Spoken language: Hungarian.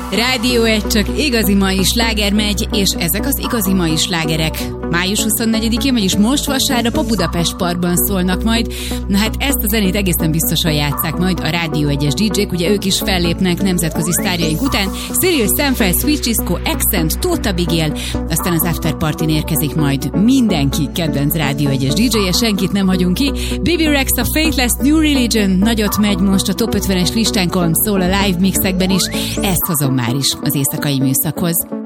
Rádió 1 csak igazi mai sláger megy, és ezek az igazi mai slágerek. Május 24-én, vagyis most vasárnap a Budapest Parkban szólnak majd. Na hát ezt a zenét egészen biztosan játsszák majd a Rádió 1-es DJ-k, ugye ők is fellépnek nemzetközi sztárjaink után. Cyril Sanford, Sweet Cisco, Accent, Tóth Abigail, aztán az After Partyn érkezik majd mindenki kedvenc Rádió 1-es DJ-je, senkit nem hagyunk ki. Bibi Rex, a Faithless New Religion nagyot megy most a Top 50-es listánkon, szól a live mixekben is. Ezt hozom már is az éjszakai műszakhoz.